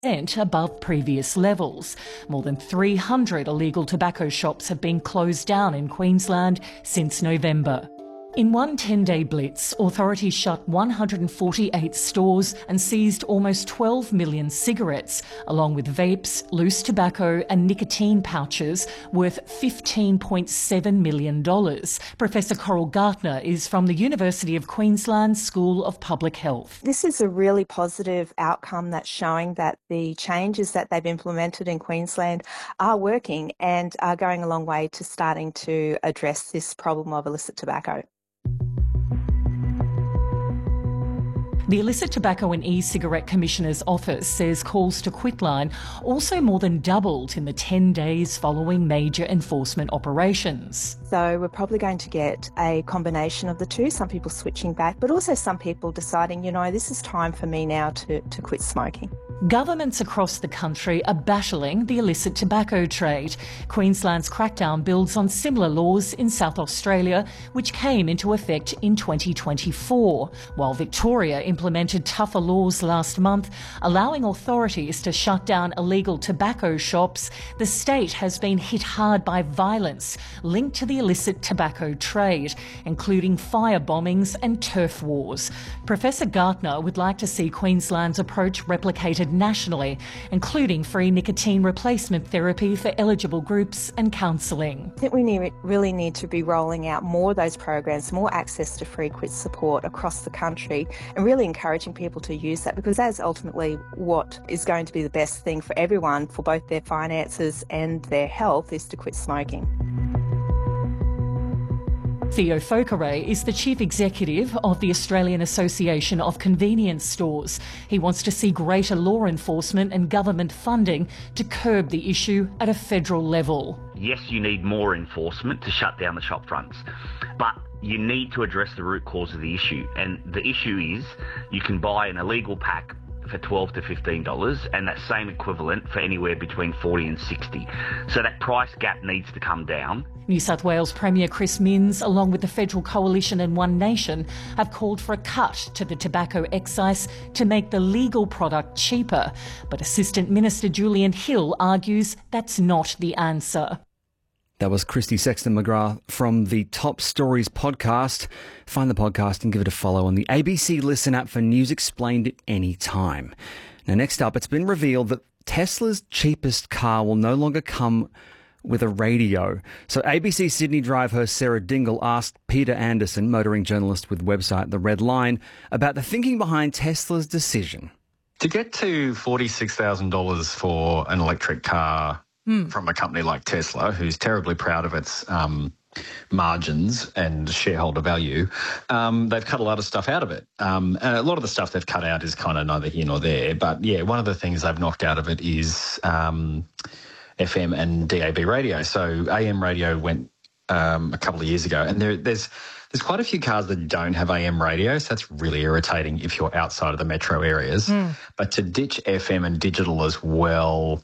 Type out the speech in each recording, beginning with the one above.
above previous levels. More than 300 illegal tobacco shops have been closed down in Queensland since November. In one 10-day blitz, authorities shut 148 stores and seized almost 12 million cigarettes, along with vapes, loose tobacco and nicotine pouches worth $15.7 million. Professor Coral Gartner is from the University of Queensland School of Public Health. This is a really positive outcome that's showing that the changes that they've implemented in Queensland are working and are going a long way to starting to address this problem of illicit tobacco. The Illicit Tobacco and E-Cigarette Commissioner's Office says calls to Quitline also more than doubled in the 10 days following major enforcement operations. So we're probably going to get a combination of the two, some people switching back, but also some people deciding, this is time for me now to quit smoking. Governments across the country are battling the illicit tobacco trade. Queensland's crackdown builds on similar laws in South Australia, which came into effect in 2024, while Victoria implemented tougher laws last month, allowing authorities to shut down illegal tobacco shops. The state has been hit hard by violence linked to the illicit tobacco trade, including fire bombings and turf wars. Professor Gartner would like to see Queensland's approach replicated nationally, including free nicotine replacement therapy for eligible groups and counselling. I think we really need to be rolling out more of those programs, more access to free quit support across the country, and really encouraging people to use that, because that's ultimately what is going to be the best thing for everyone, for both their finances and their health, is to quit smoking. Theo Fokere is the Chief Executive of the Australian Association of Convenience Stores. He wants to see greater law enforcement and government funding to curb the issue at a federal level. Yes, you need more enforcement to shut down the shop fronts, but you need to address the root cause of the issue. And the issue is you can buy an illegal pack for $12 to $15 and that same equivalent for anywhere between $40 and $60. So that price gap needs to come down. New South Wales Premier Chris Minns, along with the Federal Coalition and One Nation, have called for a cut to the tobacco excise to make the legal product cheaper. But Assistant Minister Julian Hill argues that's not the answer. That was Christy Sexton-McGrath from the Top Stories podcast. Find the podcast and give it a follow on the ABC Listen app for news explained at any time. Now, next up, it's been revealed that Tesla's cheapest car will no longer come with a radio. So ABC Sydney Drive host Sarah Dingle asked Peter Anderson, motoring journalist with website The Red Line, about the thinking behind Tesla's decision. To get to $46,000 for an electric car from a company like Tesla, who's terribly proud of its margins and shareholder value, they've cut a lot of stuff out of it. And a lot of the stuff they've cut out is kind of neither here nor there. But, yeah, one of the things they've knocked out of it is FM and DAB radio. So AM radio went a couple of years ago, and there's quite a few cars that don't have AM radio, so that's really irritating if you're outside of the metro areas. But to ditch FM and digital as well,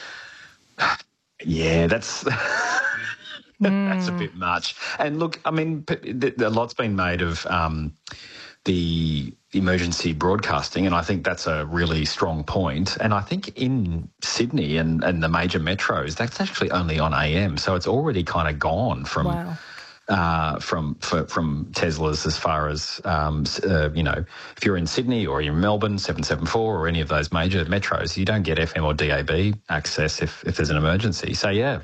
yeah, that's that's a bit much. And look, I mean, a lot's been made of the emergency broadcasting, and I think that's a really strong point. And I think in Sydney and the major metros, that's actually only on AM, so it's already kind of gone from from Teslas as far as if you're in Sydney or you're in Melbourne, 774 or any of those major metros, you don't get FM or DAB access if there's an emergency. So yeah.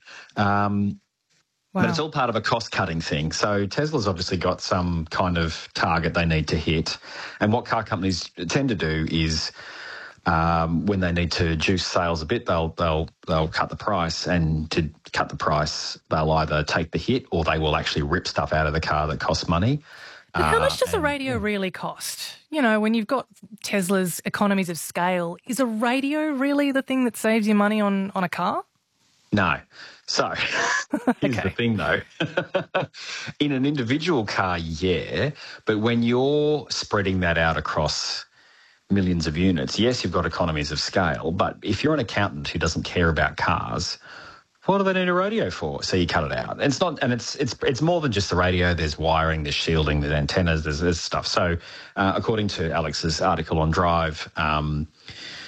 But it's all part of a cost-cutting thing. So Tesla's obviously got some kind of target they need to hit. And what car companies tend to do is when they need to juice sales a bit, they'll cut the price. And to cut the price, they'll either take the hit or they will actually rip stuff out of the car that costs money. But how much does a radio really cost? You know, when you've got Tesla's economies of scale, is a radio really the thing that saves you money on a car? No. So here's the thing, though. In an individual car, yeah, but when you're spreading that out across millions of units, yes, you've got economies of scale, but if you're an accountant who doesn't care about cars, what do they need a radio for? So you cut it out. It's not, and it's more than just the radio. There's wiring, there's shielding, there's antennas, there's stuff. So according to Alex's article on Drive,